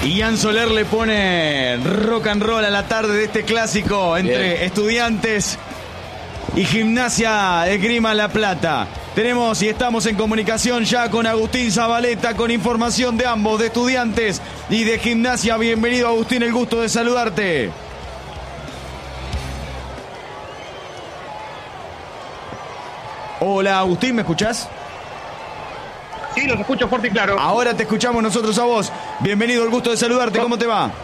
Y Ian Soler le pone rock and roll a la tarde de este clásico entre Estudiantes y Gimnasia Esgrima La Plata. Tenemos y estamos en comunicación ya con Agustín Zabaleta con información de ambos, de Estudiantes y de Gimnasia. Bienvenido, Agustín, el gusto de saludarte. Hola, Agustín, ¿me escuchás? Sí, los escucho fuerte y claro. Ahora te escuchamos nosotros a vos. Bienvenido, el gusto de saludarte. ¿Cómo te va?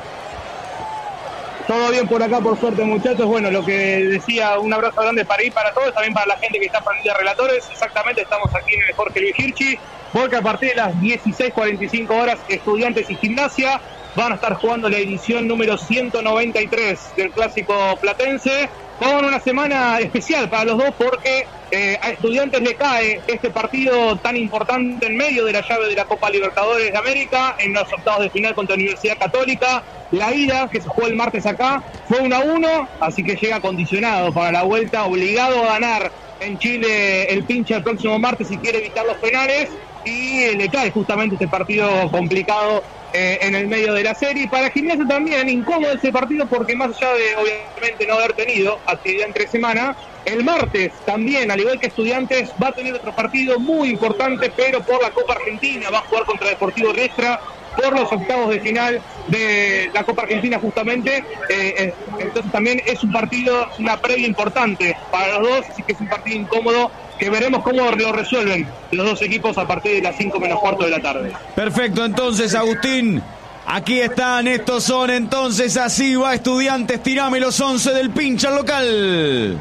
Todo bien por acá, por suerte, muchachos. Bueno, lo que decía, un abrazo grande para ir para todos, también para la gente que está prendida de relatores. Exactamente, estamos aquí en el Jorge Luis Hirschi, porque a partir de las 16:45 horas, Estudiantes y Gimnasia van a estar jugando la edición número 193 del Clásico Platense, con una semana especial para los dos, porque a Estudiantes le cae este partido tan importante en medio de la llave de la Copa Libertadores de América, en los octavos de final contra Universidad Católica. La ida, que se jugó el martes acá, fue 1-1, así que llega condicionado para la vuelta, obligado a ganar en Chile el Pincha el próximo martes si quiere evitar los penales, y le cae justamente este partido complicado en el medio de la serie. Para Gimnasia también incómodo ese partido, porque más allá de obviamente no haber tenido actividad entre semana, el martes también, al igual que Estudiantes, va a tener otro partido muy importante, pero por la Copa Argentina. Va a jugar contra Deportivo Riestra por los octavos de final de la Copa Argentina justamente. Entonces también es un partido, una previa importante para los dos, así que es un partido incómodo que veremos cómo lo resuelven los dos equipos a partir de las 5:45 de la tarde. Perfecto, entonces, Agustín, aquí están, estos son entonces, así va Estudiantes, tirame los 11 del Pincha local.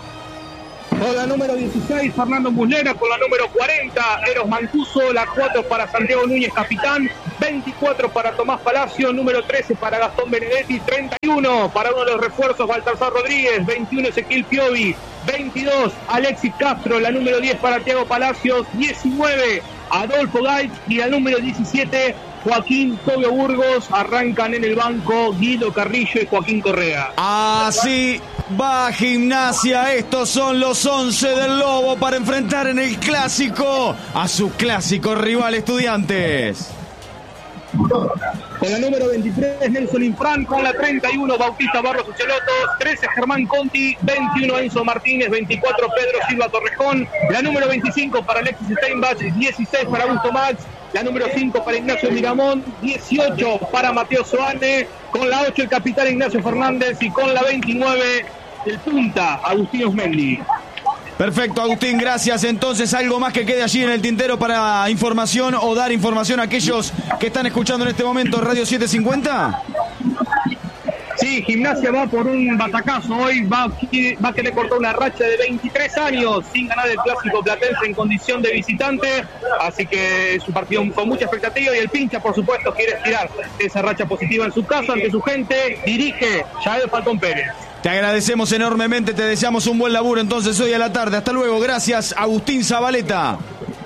Con la número 16, Fernando Muslera. Con la número 40, Eros Mancuso. La 4 para Santiago Núñez, capitán. 24 para Tomás Palacio. Número 13 para Gastón Benedetti. 31 para uno de los refuerzos, Baltasar Rodríguez. 21, Ezequiel Piovi. 22, Alexis Castro. La número 10 para Thiago Palacios. 19, Adolfo Gaich. Y la número 17, Joaquín Tobio Burgos. Arrancan en el banco Guido Carrillo y Joaquín Correa. Así va Gimnasia. Estos son los 11 del Lobo para enfrentar en el clásico a su clásico rival Estudiantes. Con la número 23, Nelson Infran. Con la 31, Bautista Barros Uchelotos. 13, Germán Conti. 21, Enzo Martínez. 24, Pedro Silva Torrejón. La número 25 para Alexis Steinbach. 16 para Augusto Max. La número 5 para Ignacio Miramón. 18 para Mateo Soane. Con la 8, el capitán Ignacio Fernández. Y con la 29, el punta, Agustín Osmendi. Perfecto, Agustín, gracias. Entonces, ¿algo más que quede allí en el tintero para información o dar información a aquellos que están escuchando en este momento Radio 750? Sí, Gimnasia va por un batacazo hoy, va a querer cortar una racha de 23 años sin ganar el Clásico Platense en condición de visitante, así que es un partido con mucha expectativa, y el Pincha, por supuesto, quiere estirar esa racha positiva en su casa, ante su gente. Dirige Yael Falcón Pérez. Te agradecemos enormemente, te deseamos un buen laburo entonces hoy a la tarde. Hasta luego, gracias, Agustín Zabaleta.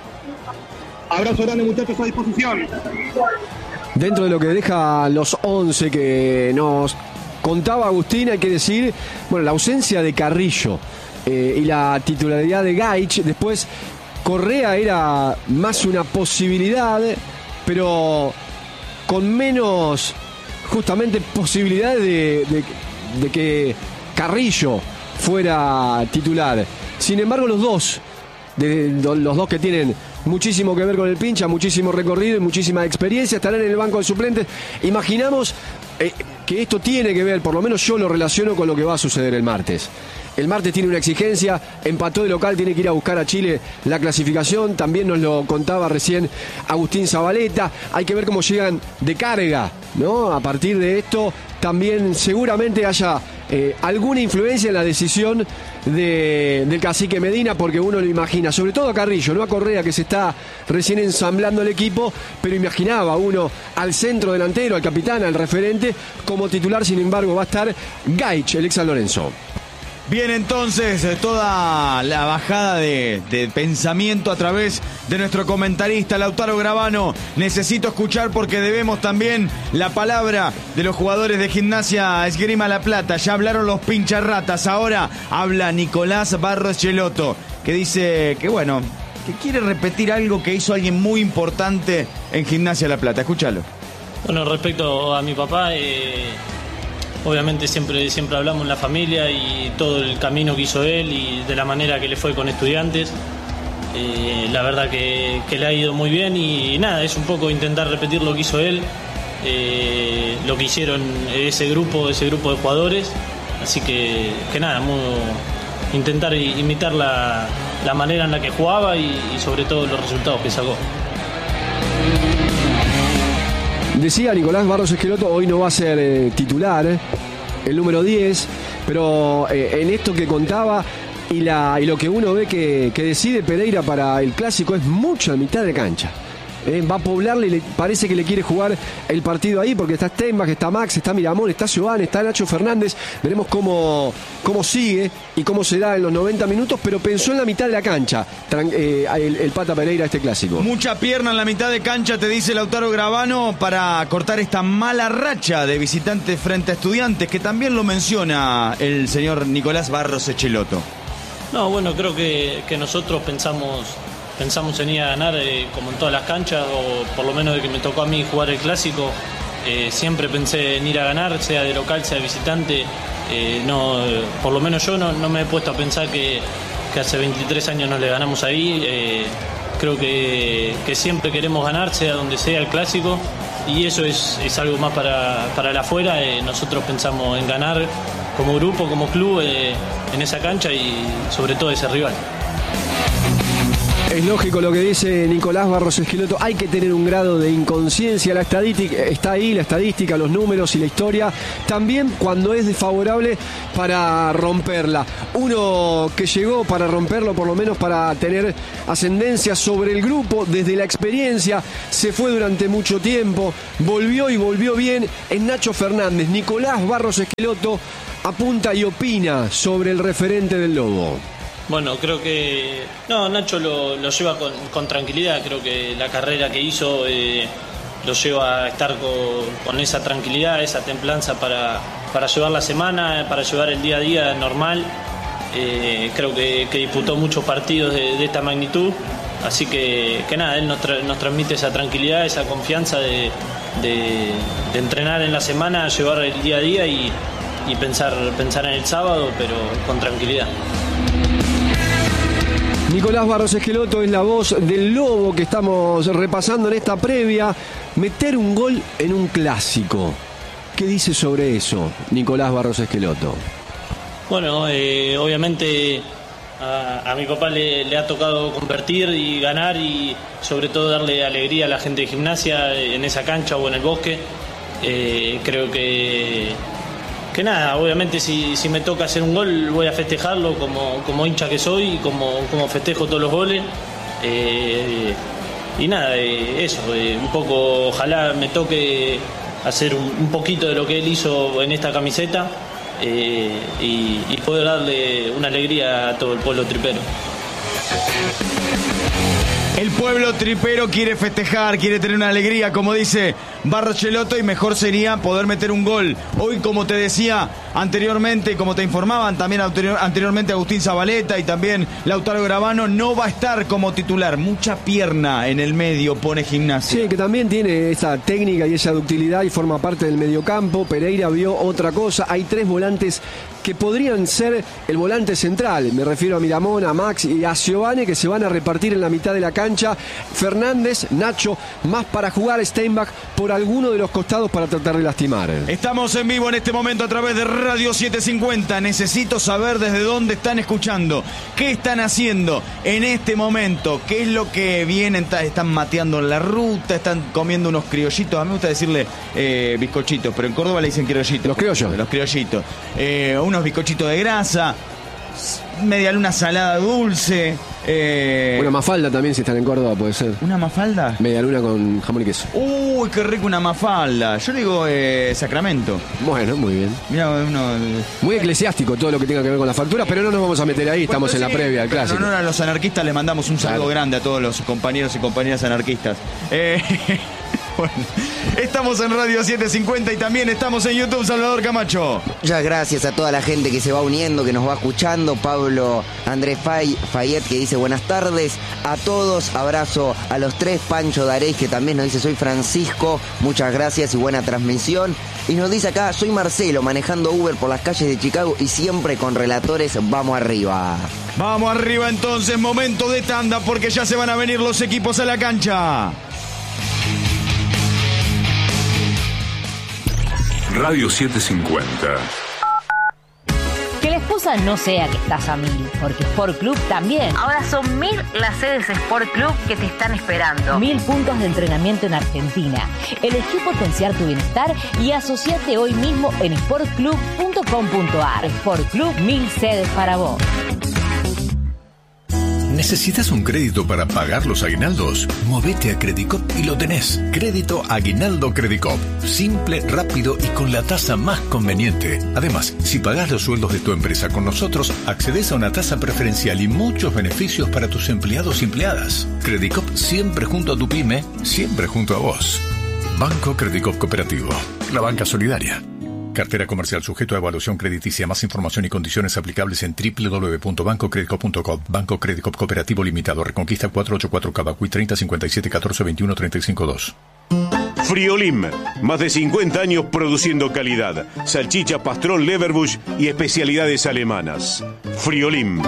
Abrazo grande, muchachos, a disposición. Dentro de lo que deja los 11 que nos contaba Agustín, hay que decir, bueno, la ausencia de Carrillo y la titularidad de Gaich. Después Correa era más una posibilidad, pero con menos justamente posibilidades de que Carrillo fuera titular. Sin embargo, los dos que tienen muchísimo que ver con el Pincha, muchísimo recorrido y muchísima experiencia, estarán en el banco de suplentes. Imaginamos que esto tiene que ver, por lo menos yo lo relaciono con lo que va a suceder el martes. El martes tiene una exigencia, empató de local, tiene que ir a buscar a Chile la clasificación. También nos lo contaba recién Agustín Zabaleta. Hay que ver cómo llegan de carga, ¿no? A partir de esto también seguramente haya alguna influencia en la decisión del cacique Medina, porque uno lo imagina, sobre todo a Carrillo, no a Correa, que se está recién ensamblando el equipo, pero imaginaba uno al centro delantero, al capitán, al referente, como titular. Sin embargo, va a estar Gaich, el ex San Lorenzo. Bien, entonces, toda la bajada de pensamiento a través de nuestro comentarista Lautaro Gravano. Necesito escuchar, porque debemos también la palabra de los jugadores de Gimnasia Esgrima La Plata. Ya hablaron los pincharratas, ahora habla Nicolás Barros Cheloto, que dice que bueno, que quiere repetir algo que hizo alguien muy importante en Gimnasia La Plata. Escúchalo. Bueno, respecto a mi papá, obviamente siempre hablamos en la familia y todo el camino que hizo él y de la manera que le fue con Estudiantes. La verdad que le ha ido muy bien y nada, es un poco intentar repetir lo que hizo él, lo que hicieron ese grupo de jugadores. Así que nada, intentar imitar la manera en la que jugaba y sobre todo los resultados que sacó. Decía Nicolás Barros Esqueloto, hoy no va a ser titular, el número 10, pero en esto que contaba y lo que uno ve que decide Pereira para el clásico es mucha mitad de cancha. Va a poblarle y le parece que le quiere jugar el partido ahí porque está Steinbach, está Max, está Miramón, está Giovanni, está Nacho Fernández. Veremos cómo sigue y cómo se da en los 90 minutos, pero pensó en la mitad de la cancha el Pata Pereira este clásico. Mucha pierna en la mitad de cancha, te dice Lautaro Gravano, para cortar esta mala racha de visitantes frente a Estudiantes, que también lo menciona el señor Nicolás Barros Esqueloto. No, bueno, creo que nosotros pensamos en ir a ganar como en todas las canchas, o por lo menos de que me tocó a mí jugar el clásico. Siempre pensé en ir a ganar, sea de local, sea de visitante. Por lo menos yo no me he puesto a pensar que hace 23 años no le ganamos ahí. Creo que siempre queremos ganar, sea donde sea el clásico, y eso es algo más para el afuera. Nosotros pensamos en ganar como grupo, como club, en esa cancha y sobre todo ese rival. Es lógico lo que dice Nicolás Barros Esqueloto, hay que tener un grado de inconsciencia, la estadística está ahí, la estadística, los números y la historia, también cuando es desfavorable para romperla. Uno que llegó para romperlo, por lo menos para tener ascendencia sobre el grupo, desde la experiencia, se fue durante mucho tiempo, volvió y volvió bien, es Nacho Fernández. Nicolás Barros Esqueloto apunta y opina sobre el referente del Lobo. Bueno, creo que Nacho lo lleva con tranquilidad. Creo que la carrera que hizo lo lleva a estar con esa tranquilidad, esa templanza para llevar la semana, para llevar el día a día normal. Creo que disputó muchos partidos de esta magnitud, así que nada, él nos transmite esa tranquilidad, esa confianza de entrenar en la semana, llevar el día a día y pensar en el sábado, pero con tranquilidad. Nicolás Barros Esqueloto es la voz del Lobo que estamos repasando en esta previa. Meter un gol en un clásico. ¿Qué dice sobre eso Nicolás Barros Esqueloto? Bueno, obviamente a mi papá le ha tocado convertir y ganar y sobre todo darle alegría a la gente de Gimnasia en esa cancha o en el Bosque. Creo que nada, obviamente si me toca hacer un gol voy a festejarlo como hincha que soy y como festejo todos los goles. Y nada, eso, un poco ojalá me toque hacer un poquito de lo que él hizo en esta camiseta y poder darle una alegría a todo el pueblo tripero. El pueblo tripero quiere festejar, quiere tener una alegría, como dice Barros Esqueloto, y mejor sería poder meter un gol. Hoy, como te decía anteriormente, como te informaban también anteriormente Agustín Zabaleta y también Lautaro Gravano, no va a estar como titular. Mucha pierna en el medio pone Gimnasia. Sí, que también tiene esa técnica y esa ductilidad y forma parte del mediocampo. Pereira vio otra cosa. Hay tres volantes que podrían ser el volante central. Me refiero a Miramón, a Max y a Giovanni, que se van a repartir en la mitad de la cancha. Fernández, Nacho, más para jugar Steinbach por alguno de los costados para tratar de lastimar. Estamos en vivo en este momento a través de Radio 750. Necesito saber desde dónde están escuchando, qué están haciendo en este momento, qué es lo que vienen, están mateando en la ruta, están comiendo unos criollitos. A mí me gusta decirle bizcochitos, pero en Córdoba le dicen criollitos. Los criollos. Los criollitos. Unos bizcochitos de grasa, media luna salada dulce. Una mafalda también, si están en Córdoba, puede ser. ¿Una mafalda? Media luna con jamón y queso. Uy, qué rico una mafalda. Yo le digo Sacramento. Bueno, muy bien. Mirá, muy eclesiástico todo lo que tenga que ver con las facturas, pero no nos vamos a meter ahí, estamos en la previa del clásico. En honor a los anarquistas le mandamos un saludo grande a todos los compañeros y compañeras anarquistas. Bueno, estamos en Radio 750 y también estamos en YouTube, Salvador Camacho. Muchas gracias a toda la gente que se va uniendo, que nos va escuchando. Pablo Andrés Fayet, que dice buenas tardes a todos. Abrazo a los tres. Pancho Darés, que también nos dice soy Francisco. Muchas gracias y buena transmisión. Y nos dice acá, soy Marcelo, manejando Uber por las calles de Chicago y siempre con relatores. Vamos arriba. Vamos arriba entonces, momento de tanda porque ya se van a venir los equipos a la cancha. Radio 750. Que la excusa no sea que estás a 1000, porque Sport Club también. Ahora son 1000 las sedes Sport Club que te están esperando. 1000 puntos de entrenamiento en Argentina. Elegí potenciar tu bienestar y asociate hoy mismo en sportclub.com.ar. Sport Club, 1000 sedes para vos. ¿Necesitas un crédito para pagar los aguinaldos? Movete a Credicop y lo tenés. Crédito Aguinaldo Credicop. Simple, rápido y con la tasa más conveniente. Además, si pagás los sueldos de tu empresa con nosotros, accedes a una tasa preferencial y muchos beneficios para tus empleados y empleadas. Credicop siempre junto a tu pyme, siempre junto a vos. Banco Credicop Cooperativo. La banca solidaria. Cartera comercial sujeto a evaluación crediticia. Más información y condiciones aplicables en www.bancocredicop.com. Banco Credicop Cooperativo Limitado. Reconquista 484 Cavacuy 30 57 14 21 35 2. Friolim, más de 50 años produciendo calidad, salchicha, pastrón, leverbush y especialidades alemanas. Friolim.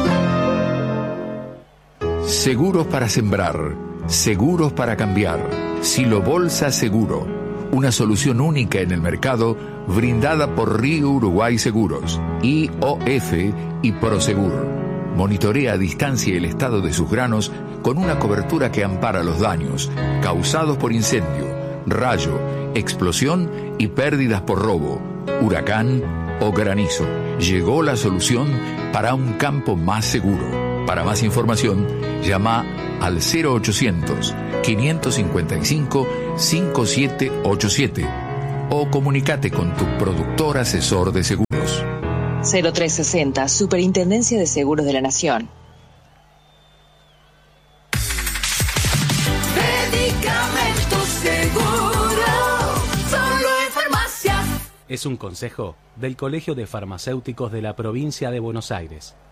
Seguros para sembrar, seguros para cambiar. Silo Bolsa Seguro. Una solución única en el mercado, brindada por Río Uruguay Seguros, IOF y Prosegur. Monitorea a distancia el estado de sus granos con una cobertura que ampara los daños causados por incendio, rayo, explosión y pérdidas por robo, huracán o granizo. Llegó la solución para un campo más seguro. Para más información, llama al 0800-555-5787 o comunícate con tu productor asesor de seguros. 0360, Superintendencia de Seguros de la Nación. Medicamentos Seguro, solo en farmacias. Es un consejo del Colegio de Farmacéuticos de la Provincia de Buenos Aires.